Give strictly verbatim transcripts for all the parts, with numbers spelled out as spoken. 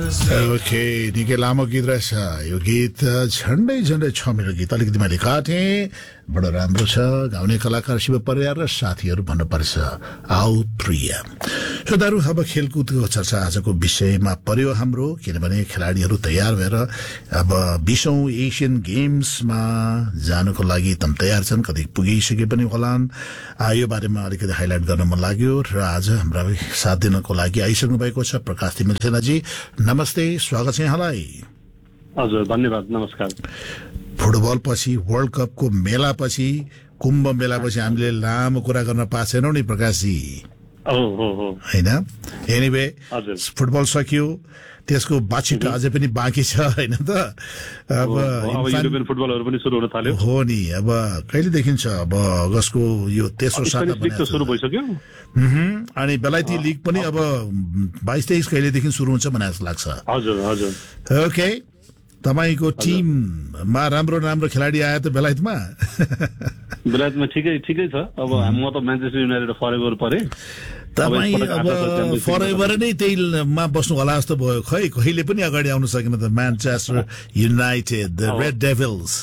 Okay निकै लामो गीत रहेछ यो गीत झन्डै झन्डै छ मिनट गीत अलिकति मैले काटेँ बडो राम्रो छ गाउने कलाकार शिव परियार र साथीहरू भन्नुपर्छ आउ प्रिय श्रोताहरू अब खेलकुदको चर्चा आजको विषयमा पर्यो हाम्रो किनभने खेलाडीहरू तयार भएर अब बीसौं एसियन गेम्समा जानको लागि तम तयार छन् कतै पुगिसके पनि होलान् यो बारेमा अलिकति हाइलाइट गर्न मन लाग्यो र आज हाम्रा साथ दिनको लागि आइसक्नु भएको छ प्रकाश तिमिल सेनाजी नमस्ते स्वागत छ यहाँलाई हजुर धन्यवाद नमस्कार फुटबल पछि वर्ल्ड कपको मेला पछि कुम्भ मेला पछि हामीले लामो कुरा गर्न पाएनौं नि प्रकाशजी हैन एनीवे फुटबल सकियो त्यसको बातचित अझै पनि बाँकी छ हैन त अब युरोपियन फुटबलहरु पनि सुरु हुन थाल्यो हो नि अब कहिले देखिन्छ अब अगस्तको यो तेस्रो साता लिग त सुरु भइसक्यो अनि बेलायती लिग पनि अब बाइस तेइस कहिलेदेखि सुरु हुन्छ भन्ने जस्तो लाग्छ हजुर हजुर ओके तपाईको टिममा राम्रो राम्रो खेलाडी आए त बेलायतमा बेलायतमा ठिकै ठिकै छ अब म त म्यान्चेस्टर युनाइटेड फरएभर परे तपाई अब फरएभर नै त्यहीमा बस्नु होला जस्तो भयो खै कहिले पनि अगाडि आउन सकेन त Manchester United the red devil's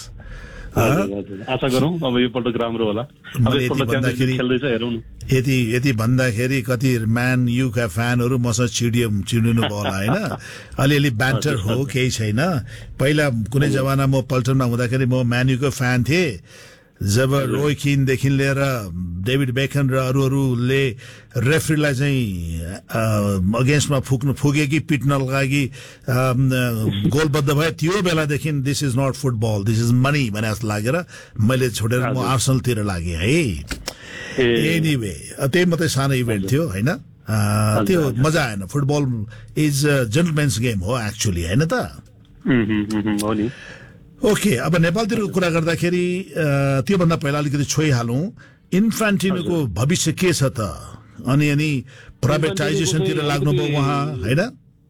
आशा गरौँ अब यो पल्ट राम्रो होला अब यसपल्ट च्याम्पियनशिप खेल्दै छ हेरौँ यति यति भन्दाखेरि कति म्यान युका फ्यानहरू मसँग चिडियम चिडिनु भयो होला हैन अलिअलि ब्यान्टर हो केही छैन पहिला कुनै जमाना म पल्टनमा हुँदाखेरि म म्यान युको फ्यान थिएँ जब रोय किनदेखि लिएर डेभिड बेकन र अरूहरूले रेफ्रीलाई चाहिँ अगेन्स्टमा फुक्नु फुके कि पिट्न लागि गोलबद्ध भए त्यो बेलादेखि this is not football this is money भने जस्तो लागेर मैले छोडेर म आर्सनलतिर लागेँ है एनीवे त्यही मात्रै सानो इभेन्ट थियो हैन त्यो मजा आएन फुटबल इज जेन्टलमेन्स गेम हो एक्चुअली हैन त हो नि ओके अब नेपालतिरको कुरा गर्दाखेरि त्योभन्दा पहिला अलिकति छोइहालौं इन्फान्टिनोको भविष्य के छ त अनि अनि प्राइभेटाइजेसनतिर लाग्नुभयो उहाँ हैन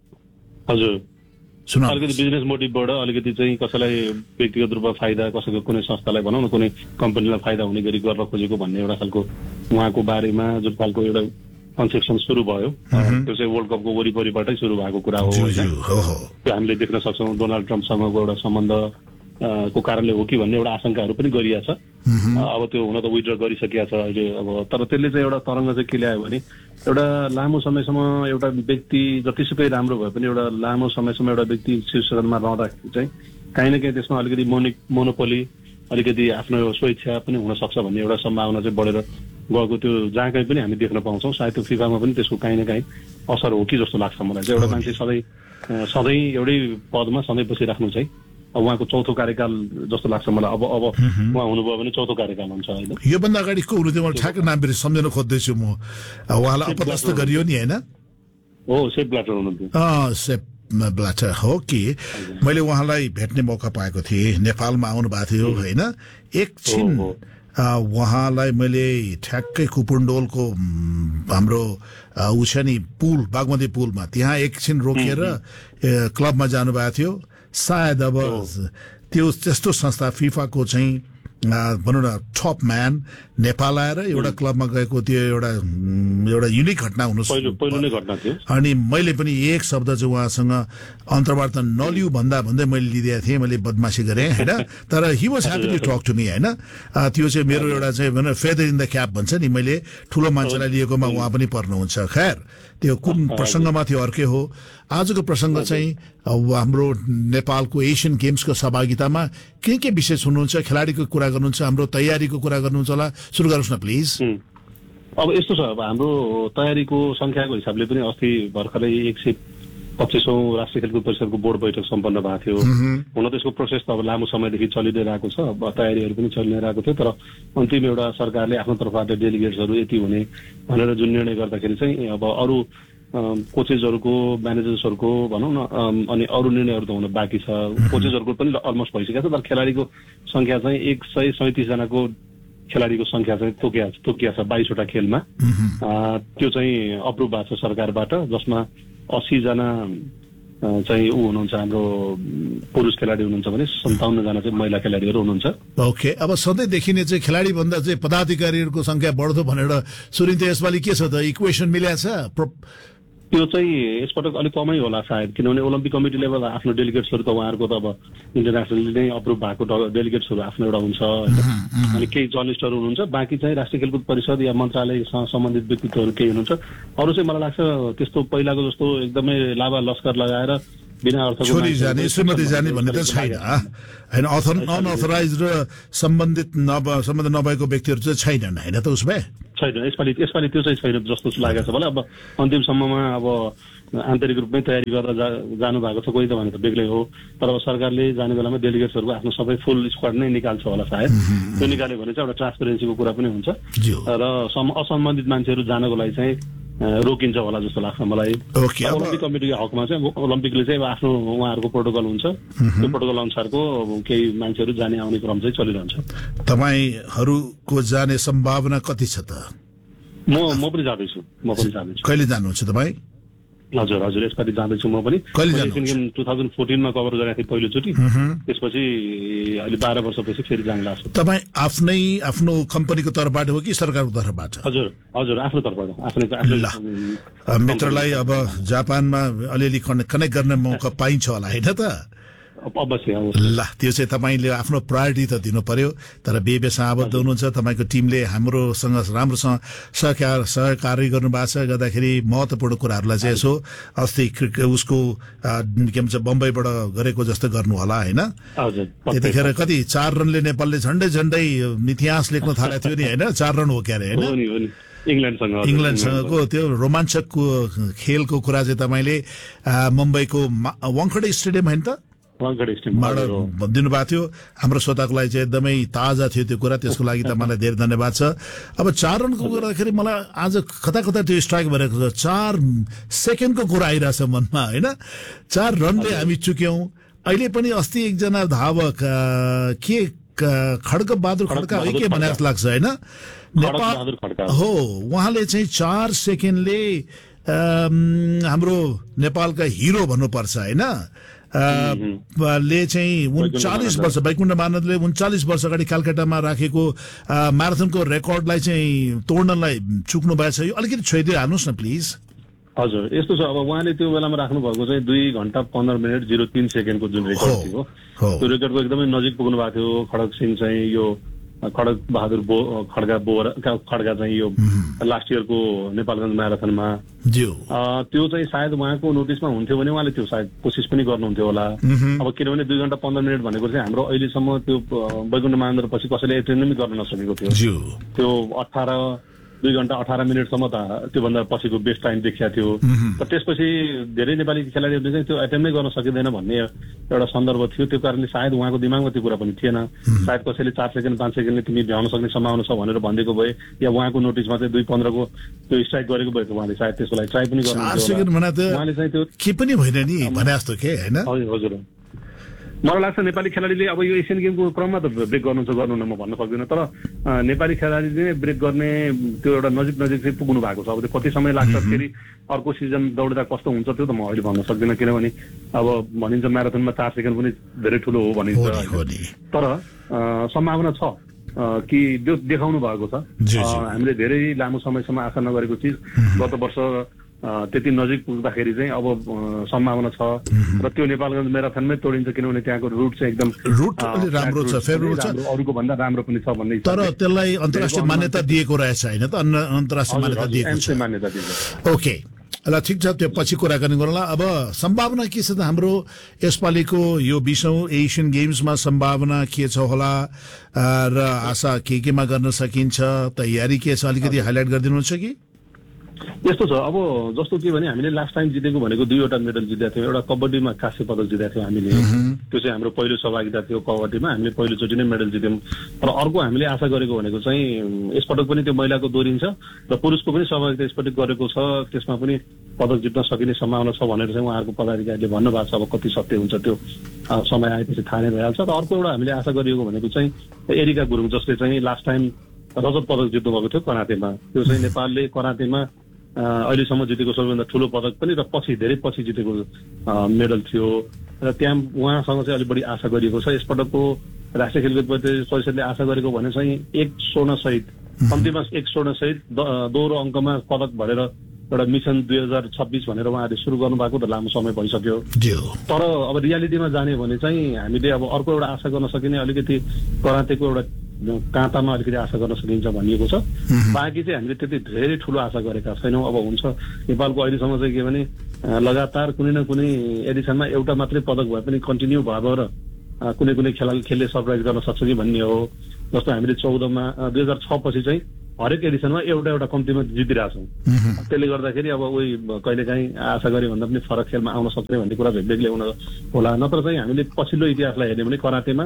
हजुर सुन अलिकति बिजनेस मोटिभबाट अलिकति चाहिँ कसैलाई व्यक्तिगत रूपमा फाइदा कसैको कुनै संस्थालाई भनौँ न कुनै कम्पनीलाई फाइदा हुने गरी गर्न खोजेको भन्ने एउटा खालको उहाँको बारेमा जुन खालको एउटा कन्सेप्सन सुरु भयो त्यो चाहिँ वर्ल्ड कपको वरिपरिबाटै सुरु भएको कुरा हो त्यो हामीले देख्न सक्छौँ डोनाल्ड ट्रम्पसँगको एउटा सम्बन्ध को कारणले हो कि भन्ने एउटा आशंकाहरू पनि गरिया छ अब त्यो हुन त विथड्र गरिसकेका छ अहिले अब तर त्यसले चाहिँ एउटा तरंग चाहिँ के ल्यायो भने एउटा लामो समयसम्म एउटा व्यक्ति जतिसुकै राम्रो भए पनि एउटा लामो समयसम्म एउटा व्यक्ति शीर्षमा रहँदाखेरि चाहिँ काहीँ न काहीँ त्यसमा अलिकति मोनि मोनोपोली अलिकति आफ्नो स्वेच्छा पनि हुन सक्छ भन्ने एउटा सम्भावना चाहिँ बढेर गएको त्यो जहाँ कहीँ पनि हामी देख्न पाउँछौँ सायद त्यो फिफामा पनि त्यसको काहीँ न काहीँ असर हो कि जस्तो लाग्छ मलाई चाहिँ एउटा मान्छे सधैँ सधैँ एउटै पदमा सधैँ बसिराख्नु चाहिँ उहाँको चौथो कार्यकाल जस्तो लाग्छ मलाई अब अब उहाँ हुनुभयो भने चौथो कार्यकाल हुन्छ होइन योभन्दा अगाडि को हुनुहुन्थ्यो मलाई ठ्याक्कै नाम बिर्स सम्झन खोज्दैछु म उहाँलाई अपदस्थ गरियो नि होइन हो सेप ब्ल्याटर हुनुहुन्थ्यो अँ सेप ब्ल्याटर हो कि मैले उहाँलाई भेट्ने मौका पाएको थिएँ नेपालमा आउनु भएको थियो होइन एकछिन उहाँलाई मैले ठ्याक्कै कुपुन्डोलको हाम्रो उ छ नि पुल बागमती पुलमा त्यहाँ एकछिन रोकेर क्लबमा जानुभएको थियो सायद अब त्यो त्यस्तो संस्था फिफाको चाहिँ भनौँ न टप म्यान नेपाल आएर एउटा क्लबमा गएको त्यो एउटा एउटा युनिक घटना हुनु अनि मैले पनि एक शब्द चाहिँ उहाँसँग अन्तर्वार्ता नलिउ भन्दा भन्दै मैले लिदिएको थिएँ मैले बदमासी गरेँ होइन तर he was happy to talk to me होइन त्यो चाहिँ मेरो एउटा चाहिँ भनौँ फेदर इन द क्याप भन्छ नि मैले ठुलो मान्छेलाई लिएकोमा उहाँ पनि पर्नुहुन्छ खैर त्यो कुन प्रसङ्गमा थियो अर्कै हो आजको प्रसङ्ग चाहिँ हाम्रो नेपालको एसियन गेम्सको सहभागितामा के के विशेष हुनुहुन्छ खेलाडीको कुरा गर्नुहुन्छ हाम्रो तयारीको कुरा गर्नुहुन्छ होला सुरु गर्नुहोस् न प्लिज अब यस्तो छ अब हाम्रो तयारीको संख्याको हिसाबले पनि अस्ति भर्खरै एक सय पच्चिसौं राष्ट्रिय खेलकुद परिषदको बोर्ड बैठक सम्पन्न भएको थियो हुन त यसको प्रोसेस त अब लामो समयदेखि चलिँदै रहेको छ अब तयारीहरू पनि चलिनै रहेको थियो तर अन्तिम एउटा सरकारले आफ्नो तर्फबाट डेलिगेट्सहरू यति हुने भनेर जुन निर्णय गर्दाखेरि चाहिँ अब अरू कोचेसहरूको म्यानेजर्सहरूको भनौँ न अनि अरू निर्णयहरू त हुन बाँकी छ कोचेसहरूको पनि अलमोस्ट भइसकेको छ तर खेलाडीको संख्या चाहिँ एक सय सैतिस जनाको खेलाडीको संख्या चाहिँ तोकिया तोकिया छ बाइसवटा खेलमा त्यो चाहिँ अप्रुभ भएको छ सरकारबाट जसमा अस्सी जना चाहिँ ऊ हुनुहुन्छ हाम्रो पुरुष खेलाडी हुनुहुन्छ भने सन्ताउन्न जना चाहिँ महिला खेलाडीहरू हुनुहुन्छ ओके अब सधैँ देखिने चाहिँ खेलाडी भन्दा चाहिँ पदाधिकारीहरूको संख्या बढ्दो भनेर सुनिन्थ्यो यसपालि के छ त इक्वेसन मिलेको छ त्यो चाहिँ यसपटक अलिक कमै होला सायद, किनभने ओलम्पिक कमिटी लेभल आफ्नो डेलिगेट्सहरू त उहाँहरूको त अब इन्टरनेसनली नै अप्रुभ भएको डेलिगेट्सहरू आफ्नो एउटा हुन्छ होइन, अनि केही जर्नलिस्टहरू हुनुहुन्छ, बाँकी चाहिँ राष्ट्रिय खेलकुद परिषद या मन्त्रालयसँग सम्बन्धित व्यक्तित्वहरू केही हुनुहुन्छ। अरू चाहिँ मलाई लाग्छ त्यस्तो पहिलाको जस्तो एकदमै लाभा लस्कर लगाएर बिना अर्थको छोरी जाने श्रीमती जाने भन्ने त छैन होइन, अनअथराइज र सम्बन्धित सम्बन्ध नभएको व्यक्तिहरू चाहिँ छैनन् होइन त उसमा छैन। यसपालि यसपालि त्यो चाहिँ छैन जस्तो लागेको छ मलाई। अब अन्तिमसम्ममा अब आन्तरिक रूपमै तयारी गरेर जा जानु भएको छ कोही त भने त बेग्लै हो, तर अब सरकारले जाने बेलामा डेलिगेट्सहरूको आफ्नो सबै फुल स्क्वाड नै निकाल्छ होला सायद। त्यो निकाल्यो भने चाहिँ एउटा ट्रान्सपेरेन्सीको कुरा पनि हुन्छ र असम्बन्धित मान्छेहरू जानको लागि चाहिँ रोकिन्छ होला जस्तो लाग्छ मलाई। ओलम्पिक कमिटीको हकमा चाहिँ ओलम्पिकले चाहिँ आफ्नो उहाँहरूको प्रोटोकल हुन्छ, त्यो प्रोटोकल अनुसारको केही मान्छेहरू जाने आउने क्रम चाहिँ चलिरहन्छ। तपाईँहरूको जाने सम्भावना कति छ त? म म पनि जाँदैछु म पनि जाँदैछु। कहिले जानुहुन्छ तपाईँ? हजुर हजुर यसपालि जाँदैछु म पनि। Asian game two thousand फोर्टिनमा cover गरेको थिएँ पहिलोचोटि, त्यसपछि अहिले बाह्र वर्षपछि फेरि जान लाग्छ। तपाईँ आफ्नै आफ्नो कम्पनीको तर्फबाट हो कि सरकारको तर्फबाट? हजुर हजुर आफ्नो तर्फबाट आफ्नै। मित्रलाई अब जापानमा अलिअलि कनेक्ट गर्ने मौका पाइन्छ होला होइन त? अवश्य ल त्यो चाहिँ तपाईँले आफ्नो प्रायोरिटी त दिनु पर्यो, तर बेबेसँग आबद्ध हुनुहुन्छ, तपाईँको टिमले हाम्रोसँग राम्रोसँग सहकार सहकार्य गर्नुभएको छ, गर्दाखेरि महत्त्वपूर्ण कुराहरूलाई चाहिँ यसो अस्ति उसको के भन्छ बम्बईबाट गरेको जस्तो गर्नु होला होइन? त्यतिखेर कति चार रनले नेपालले झन्डै झन्डै इतिहास लेख्न थालेको थियो नि होइन? चार रन हो क्या अरे होइन? इङ्ल्यान्डसँगको त्यो रोमाञ्चक खेलको कुरा चाहिँ तपाईँले मुम्बईको वाङखडे स्टेडियम होइन त दिनुभएको थियो। हाम्रो श्रोताको लागि चाहिँ एकदमै ताजा थियो त्यो कुरा, त्यसको लागि तपाईँलाई धेरै धन्यवाद छ। अब चार रनको गर्दाखेरि मलाई आज कता कता त्यो स्ट्राइक भइरहेको छ, चार सेकेन्डको कुरा आइरहेछ मनमा होइन? चार रनले हामी चुक्यौँ। अहिले पनि अस्ति एकजना धावक के खड्ग बहादुर खड्का हो के भने जस्तो लाग्छ होइन? नेपाल हो, उहाँले चाहिँ चार सेकेन्डले हाम्रो नेपालका हिरो भन्नुपर्छ होइन? ले चाहिँ उन्चालिस वर्ष वैकुण्ठ मानवले उन्चालिस वर्ष अगाडि कलकत्तामा राखेको म्याराथनको रेकर्डलाई चाहिँ तोड्नलाई चुक्नु भएको छ। यो अलिकति छोइदिइ हाल्नुहोस् न प्लिज। हजुर यस्तो छ, अब उहाँले त्यो बेलामा राख्नु भएको चाहिँ दुई घन्टा पन्ध्र मिनट जिरो तीन सेकेन्डको जुन रेकर्ड थियो, त्यो रेकर्डको एकदमै नजिक पुग्नु भएको थियो। खड्ग सिंह चाहिँ यो खड्ग बहादुर बो खड्गा बोरा खड्गा चाहिँ यो लास्ट इयरको नेपालगञ्ज म्याराथनमा त्यो चाहिँ सायद उहाँको नोटिसमा हुन्थ्यो भने उहाँले त्यो सायद कोसिस पनि गर्नुहुन्थ्यो होला। अब किनभने दुई घन्टा पन्ध्र मिनट भनेको चाहिँ हाम्रो अहिलेसम्म त्यो वैकुण्ठ मानन्दर पछि कसैले एटेन्ड पनि गर्न नसकेको थियो। त्यो अठार दुई घन्टा अठार मिनटसम्म त त्योभन्दा पछिको बेस्ट टाइम देखिया थियो। तर त्यसपछि धेरै नेपाली खेलाडीहरूले चाहिँ त्यो एटेन्ड नै गर्न सकिँदैन भन्ने एउटा सन्दर्भ थियो। त्यो कारणले सायद उहाँको दिमागमा त्यो कुरा पनि थिएन। सायद कसैले चार सेकेन्ड पाँच सेकेन्डले तिमी भ्याउन सक्ने सम्भावना छ भनेर भनिदिएको भए, या उहाँको नोटिसमा चाहिँ दुई पन्ध्रको त्यो स्ट्राइक गरेको भए उहाँले सायद त्यसको लागि ट्राई पनि गर्नु। उहाँले चाहिँ त्यो के पनि होइन नि भने जस्तो के होइन? हजुर मलाई लाग्छ नेपाली खेलाडीले अब यो एसियन गेमको क्रममा त ब्रेक गर्नु छ गर्नु न म भन्न सक्दिनँ, तर नेपाली खेलाडीले नै ब्रेक गर्ने त्यो एउटा नजिक नजिक चाहिँ पुग्नु भएको छ। अब त्यो कति समय लाग्छ, फेरि अर्को सिजन दौड्दा कस्तो हुन्छ त्यो त म अहिले भन्न सक्दिनँ, किनभने अब भनिन्छ म्याराथनमा चार सेकेन्ड पनि धेरै ठुलो हो भनिन्छ, तर सम्भावना छ कि त्यो देखाउनु भएको छ। हामीले धेरै लामो समयसम्म आशा नगरेको चिज गत वर्ष त्यति नजिक पुग्दाखेरि चाहिँ अब सम्भावना छ र त्यो नेपालगञ्ज म्याराथनमै तोडिन्छ, किनभने त्यहाँको रुट चाहिँ एकदम रुट राम्रो छ, फेभरेट छ, अरूको भन्दा राम्रो पनि छ भन्ने। तर त्यसलाई अन्तर्राष्ट्रिय मान्यता दिएको रहेछ होइन त? अन्तर्राष्ट्रिय मान्यता दिएको छ। मान्यता दिएको ओके ल ठिक छ, त्यो पछि कुराकानी गरौँला। अब सम्भावना के छ त हाम्रो यसपालिको यो बीसौँ एसियन गेम्समा सम्भावना के छ होला र आशा के केमा गर्न सकिन्छ, तयारी के छ अलिकति हाइलाइट गरिदिनुहुन्छ कि? यस्तो छ, अब जस्तो के भने हामीले लास्ट टाइम जितेको भनेको दुईवटा मेडल जितेका थियौँ। एउटा कबड्डीमा काँस्य पदक जितेका थियौँ हामीले, त्यो चाहिँ हाम्रो पहिलो सहभागिता थियो कबड्डीमा, हामीले पहिलोचोटि नै मेडल जित्यौँ। र अर्को हामीले आशा गरेको भनेको चाहिँ यसपटक पनि त्यो महिलाको दोहोरिन्छ र पुरुषको पनि सहभागिता यसपटक गरेको छ, त्यसमा पनि पदक जित्न सकिने सम्भावना छ भनेर चाहिँ उहाँहरूको पदाधिकारीले भन्नुभएको छ। अब कति सत्य हुन्छ त्यो समय आएपछि थाहा नै भइहाल्छ। र अर्को एउटा हामीले आशा गरिएको भनेको चाहिँ एरिका गुरुङ, जसले चाहिँ लास्ट टाइम रजत पदक जित्नु भएको थियो करातेमा। त्यो चाहिँ नेपालले करातेमा अहिलेसम्म जितेको सबैभन्दा ठुलो पदक पनि र पछि धेरै पछि जितेको मेडल थियो र त्यहाँ उहाँसँग चाहिँ अलिक बढी आशा गरिएको छ। यसपटकको राष्ट्रिय खेलकुद परिषदले आशा गरेको भने चाहिँ एक स्वर्ण सहित कम्तीमा एक स्वर्ण सहित दोहोरो अङ्कमा पदक भरेर एउटा मिसन दुई हजार छब्बिस भनेर उहाँहरूले सुरु गर्नुभएको त लामो समय भइसक्यो। तर अब रियालिटीमा जाने भने चाहिँ हामीले अब अर्को एउटा आशा गर्न सकिने अलिकति करातेको एउटा काँटामा अलिकति आशा गर्न सकिन्छ भनिएको छ। बाँकी चाहिँ हामीले त्यति धेरै ठुलो आशा गरेका छैनौँ। अब हुन्छ नेपालको अहिलेसम्म चाहिँ के भने लगातार कुनै न कुनै एडिसनमा एउटा मात्रै पदक भए पनि कन्टिन्यू भएर कुनै कुनै खेला खेलले सरप्राइज गर्न सक्छ कि भन्ने हो। जस्तो हामीले चौधमा दुई हजार छ पछि चाहिँ हरेक एडिसनमा एउटा एउटा कम्तीमा जितिरहेछौँ। त्यसले गर्दाखेरि अब उही कहिलेकाहीँ आशा गरे भन्दा पनि फरक खेलमा आउन सक्ने भन्ने कुरा भेगले हुन होला। नत्र चाहिँ हामीले पछिल्लो इतिहासलाई हेर्ने भने करातेमा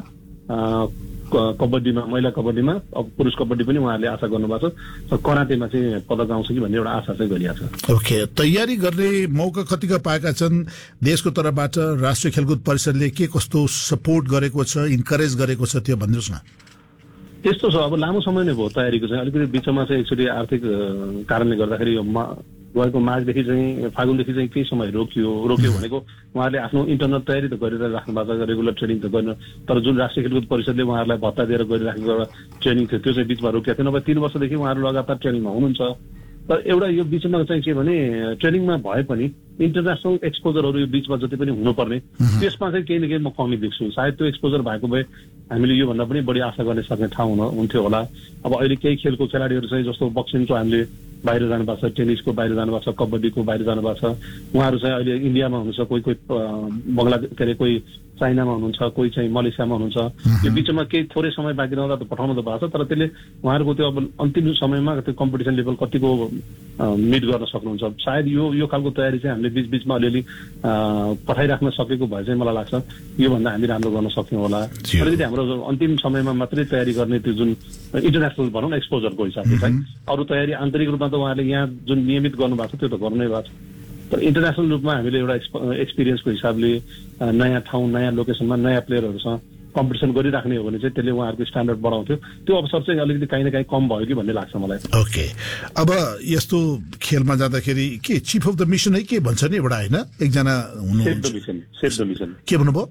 कबड्डीमा महिला कबड्डीमा अब पुरुष कबड्डी पनि उहाँहरूले आशा गर्नुभएको छ। करातेमा चाहिँ पदक आउँछ कि भन्ने एउटा आशा चाहिँ गरिएको छ। ओके, तयारी गर्ने मौका कतिका पाएका छन् देशको तर्फबाट? राष्ट्रिय खेलकुद परिषदले के कस्तो सपोर्ट गरेको छ, इन्करेज गरेको छ, त्यो भनिदिनुहोस् न। त्यस्तो छ, अब लामो समय नै भयो तयारीको चाहिँ। अलिकति बिचमा चाहिँ एकचोटि आर्थिक कारणले गर्दाखेरि गएको माघदेखि चाहिँ फागुनदेखि चाहिँ केही समय रोकियो रोकियो भनेको उहाँहरूले आफ्नो इन्टरनल तयारी त गरेर राख्नु भएको छ, रेगुलर ट्रेनिङ त गर्न। तर जुन राष्ट्रिय खेलकुद परिषदले उहाँहरूलाई भत्ता दिएर गरिराखेको एउटा ट्रेनिङ थियो त्यो चाहिँ बिचमा रोकिएको थियो। नभए तीन वर्षदेखि उहाँहरू लगातार ट्रेनिङमा हुनुहुन्छ। तर एउटा यो बिचमा चाहिँ के भने ट्रेनिङमा भए पनि इन्टरनेसनल एक्सपोजरहरू यो बिचमा जति पनि हुनुपर्ने त्यसमा चाहिँ केही न केही म कमी देख्छु। सायद त्यो एक्सपोजर भएको भए हामीले योभन्दा पनि बढी आशा गर्ने सक्ने ठाउँ हुन हुन्थ्यो होला। अब अहिले केही खेलको खेलाडीहरू चाहिँ जस्तो बक्सिङको हामीले बाहिर जानुभएको छ, टेनिसको बाहिर जानुभएको छ, कबड्डीको बाहिर जानुभएको छ। उहाँहरू चाहिँ अहिले इन्डियामा हुनुहुन्छ, कोही कोही बङ्गलादेश के अरे कोही चाइनामा हुनुहुन्छ, कोही चाहिँ मलेसियामा हुनुहुन्छ। यो बिचमा केही थोरै समय बाँकी रहँदा त पठाउनु त भएको छ। तर त्यसले उहाँहरूको त्यो अब अन्तिम समयमा त्यो कम्पिटिसन लेभल कतिको मिट गर्न सक्नुहुन्छ। सायद यो यो खालको तयारी चाहिँ हामीले बिच बिचमा अलिअलि पठाइराख्न सकेको भए चाहिँ मलाई लाग्छ योभन्दा हामी राम्रो गर्न सक्यौँ होला। अलिकति हाम्रो अन्तिम समयमा मात्रै तयारी गर्ने त्यो जुन इन्टरनेसनल भनौँ न एक्सपोजरको हिसाबले चाहिँ अरू तयारी आन्तरिक रूपमा त उहाँले यहाँ जुन नियमित गर्नुभएको छ त्यो त गर्नै भएको छ। तर इन्टरनेसनल रूपमा हामीले एउटा एक्सपिरियन्सको हिसाबले नयाँ ठाउँ नयाँ लोकेसनमा नयाँ प्लेयरहरूसँग कम्पिटिसन गरिराख्ने हो भने चाहिँ त्यसले उहाँहरूको स्ट्यान्डर्ड बढाउँथ्यो। त्यो अवसर चाहिँ अलिकति काहीँ न काहीँ कम भयो कि भन्ने लाग्छ मलाई। ओके, अब यस्तो खेलमा जाँदाखेरि के चिफ अफ द मिसन है के भन्छ नि एउटा होइन, एकजना हुनुहुन्छ save the mission. Save the mission के भन्नुभयो?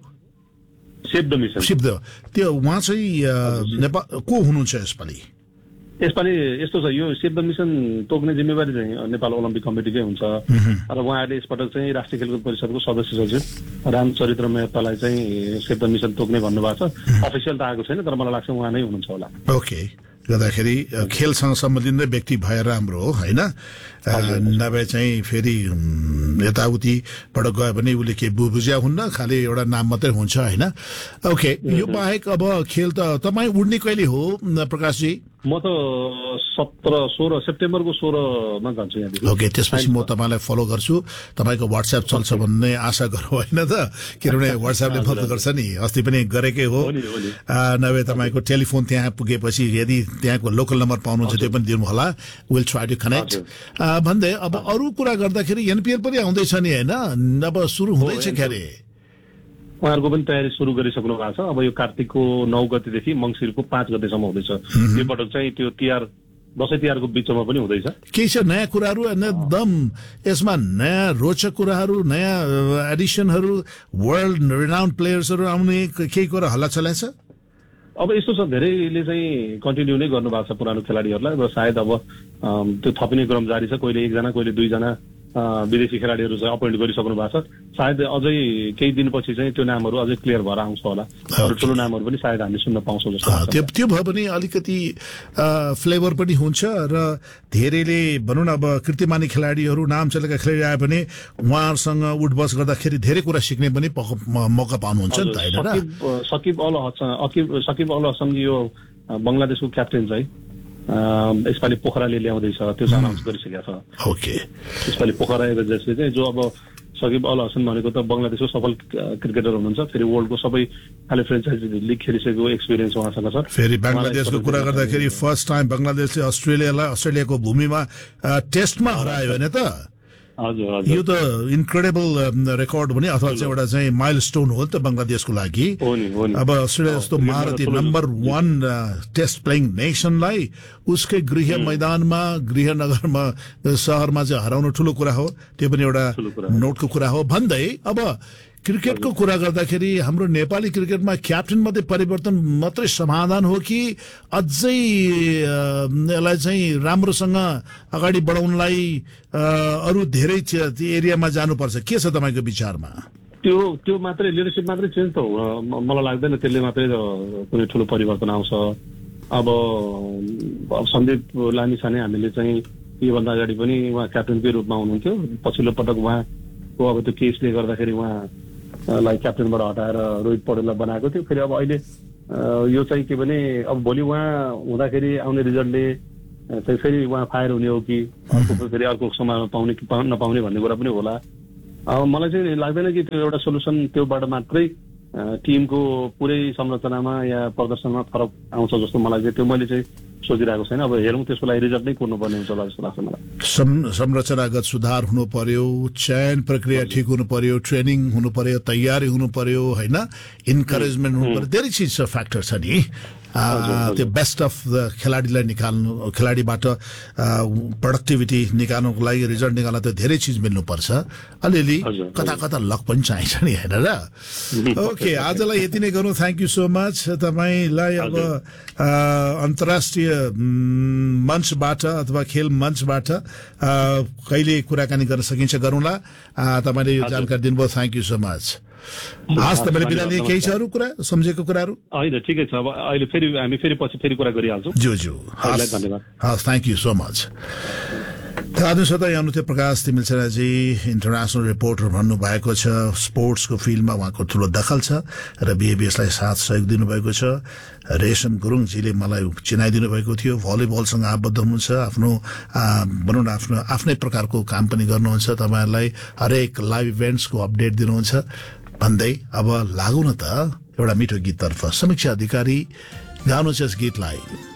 Save the mission. Save the त्यो उहाँ चाहिँ नेपाल को हुनुहुन्छ यसपालि? यसपालि यस्तो छ, यो सेभ द मिसन तोक्ने जिम्मेवारी चाहिँ नेपाल ओलम्पिक कमिटीकै हुन्छ। र उहाँहरूले यसपटक चाहिँ राष्ट्रिय खेलकुद परिषदको सदस्य सचिव रामचरित्र मेहतालाई चाहिँ सेभ द मिसन तोक्ने भन्नुभएको छ। अफिसियल त आएको छैन, तर मलाई लाग्छ उहाँ नै हुनुहुन्छ होला। ओके, गर्दाखेरि खेलसँग सम्बन्धित नै व्यक्ति भए राम्रो हो होइन, नभए चाहिँ फेरि यताउतिबाट गयो भने उसले के बुझ्या हुन्न, खालि एउटा नाम मात्रै हुन्छ होइन। ओके, यो बाहेक अब खेल त तपाईँ उड्ने कहिले हो प्रकाशजी? म त सत्र सोह्र सेप्टेम्बरको सोह्रमा जान्छु यहाँदेखि। ओके, त्यसपछि म तपाईँलाई फलो गर्छु। तपाईँको वाट्सएप चल्छ भन्ने आशा गरौँ होइन त, किनभने वाट्सएपले फलो गर्छ नि, अस्ति पनि गरेकै हो। नभए तपाईँको टेलिफोन त्यहाँ पुगेपछि यदि त्यहाँको लोकल नम्बर पाउनुहुन्छ त्यो पनि दिनु होला। विल ट्राई टु कनेक्ट भन्दै अब अरू कुरा गर्दाखेरि एनपिएल पनि आउँदैछ नि होइन, अब सुरु हुँदैछ क्यारे? उहाँहरूको पनि तयारी सुरु गरिसक्नु भएको छ। अब यो कार्तिकको नौ गतेदेखि मङ्सिरको पाँच गतेसम्म हुँदैछ। यो पटक चाहिँ त्यो तिहार दसैँ तिहारको बिचमा पनि हुँदैछ। केही छ नयाँ कुराहरू एकदम यसमा, नयाँ रोचक कुराहरू, नयाँ एडिसनहरू, वर्ल्ड रिनाउन्ड प्लेयर्सहरू आउने केही कुरा हल्ला चलाएछ? अब यस्तो छ, धेरैले चाहिँ कन्टिन्यू नै गर्नुभएको छ पुरानो खेलाडीहरूलाई। र सायद अब त्यो थपिने क्रम जारी छ। कहिले एकजना कहिले दुईजना विदेशी खेलाडीहरू चाहिँ अपोइन्ट गरिसक्नु भएको छ। सायद अझै केही दिनपछि चाहिँ त्यो नामहरू अझै क्लियर भएर आउँछ होला। अरू ठुलो नामहरू पनि सायद हामी सुन्न पाउँछौँ जस्तो लाग्छ। त्यो त्यो भयो भने अलिकति फ्लेभर पनि हुन्छ र धेरैले भनौँ न अब कीर्तिमानी खेलाडीहरू नाम चलेका खेलाडी आयो भने उहाँहरूसँग उठबस गर्दाखेरि धेरै कुरा सिक्ने पनि मौका पाउनुहुन्छ नि त होइन? सकिब अल सकिब अल हसन यो बङ्गलादेशको क्याप्टेन चाहिँ यसपालि पोखराले ल्याउँदैछ, त्यो चाहिँ अनाउन्स गरिसकेको छ। ओके, यसपालि पोखरा जसले चाहिँ जो अब सकिब अल हसन भनेको त बङ्गलादेशको सफल क्रिकेटर हुनुहुन्छ। फेरि वर्ल्डको सबै खालि फ्रेन्चाइजी लिग खेलिसकेको एक्सपिरियन्स उहाँसँग छ। फेरि बङ्गलादेशको कुरा गर्दाखेरि फर्स्ट टाइम बङ्गलादेशले अस्ट्रेलियालाई अस्ट्रेलियाको भूमिमा टेस्टमा हरायो भने त यो त इन्क्रेडिबल रेकर्ड भने अथवा चाहिँ एउटा चाहिँ माइलस्टोन हो नि त बङ्गलादेशको लागि। अब अस्ट्रेलिया जस्तो महारथी नम्बर वान टेस्ट प्लेइङ नेसनलाई उसकै गृह मैदानमा गृहनगरमा सहरमा चाहिँ हराउनु ठुलो कुरा हो। त्यो पनि एउटा नोटको कुरा हो। भन्दै अब क्रिकेटको कुरा गर्दाखेरि हाम्रो नेपाली क्रिकेटमा क्याप्टेन मात्रै परिवर्तन मात्रै समाधान हो कि अझै यसलाई चाहिँ राम्रोसँग अगाडि बढाउनलाई अरू धेरै एरियामा जानुपर्छ? के छ तपाईँको विचारमा? त्यो त्यो मात्रै लिडरसिप मात्रै चेन्ज त हो मलाई लाग्दैन त्यसले मात्रै कुनै ठुलो परिवर्तन आउँछ। अब सन्दीप लामिछाने हामीले चाहिँ योभन्दा अगाडि पनि उहाँ क्याप्टेनकै रूपमा हुनुहुन्थ्यो। पछिल्लो पटक उहाँको अब त्यो केसले गर्दाखेरि उहाँलाई क्याप्टेनबाट हटाएर रोहित पौडेललाई बनाएको थियो। फेरि अब अहिले यो चाहिँ के भने अब भोलि उहाँ हुँदाखेरि आउने रिजल्टले चाहिँ फेरि उहाँ फायर हुने हो कि अर्को फेरि अर्को समयमा पाउने कि नपाउने भन्ने कुरा पनि होला। अब मलाई चाहिँ लाग्दैन कि त्यो एउटा सोल्युसन त्योबाट मात्रै टिमको पुरै संरचनामा या प्रदर्शनमा फरक आउँछ जस्तो मलाई चाहिँ त्यो मैले चाहिँ सोचिरहेको छैन। अब हेरौँ त्यसको लागि रिजल्ट नै कुर्नुपर्ने हुन्छ होला जस्तो लाग्छ मलाई। संरचनागत सुधार हुनु पर्यो, चयन प्रक्रिया ठिक हुनु पर्यो, ट्रेनिङ हुनु पर्यो, तयारी हुनु पर्यो, होइन, इन्करेजमेन्ट हुनु पर्यो, धेरै चिज छ, फ्याक्टर छ नि। त्यो बेस्ट अफ द खेलाडीलाई निकाल्नु, खेलाडीबाट प्रोडक्टिभिटी निकाल्नुको लागि, रिजल्ट निकाल्न त धेरै चिज मिल्नुपर्छ। अलिअलि कता कता लक पनि चाहिन्छ नि, होइन र? ओके, आजलाई यति नै गरौँ। Thank you so much. तपाईँलाई अब अन्तर्राष्ट्रिय मञ्चबाट अथवा खेल मञ्चबाट कहिले कुराकानी गर्न सकिन्छ गरौँला। तपाईँले यो जानकारी दिनुभयो, थ्याङ्क यू सो मच। हस्, तपाईँले बिदा लिए केही छ अरू कुरा, सम्झेको कुराहरू? होइन, ठिकै छ। अब अहिले फेरि हामी फेरि पछि फेरि कुरा गरिहाल्छौँ। ज्यू ज्यू, धन्यवाद। हस्, थ्याङ्क यू सो मच। आदि सदा हुनुहुन्थ्यो प्रकाश तिमिलसेनाजी, इन्टरनेसनल रिपोर्टर भन्नुभएको छ। स्पोर्ट्सको फिल्डमा उहाँको ठुलो दखल छ र बिएबिएसलाई साथ सहयोग दिनुभएको छ। रेशम गुरुङजीले मलाई चिनाइदिनु भएको थियो, भलिबलसँग आबद्ध हुनुहुन्छ, आफ्नो भनौँ न आफ्नो आफ्नै प्रकारको काम पनि गर्नुहुन्छ, तपाईँहरूलाई हरेक लाइभ इभेन्ट्सको अपडेट दिनुहुन्छ भन्दै अब लागौँ न त एउटा मिठो गीततर्फ। समीक्षा अधिकारी गाउनु छ यस गीतलाई।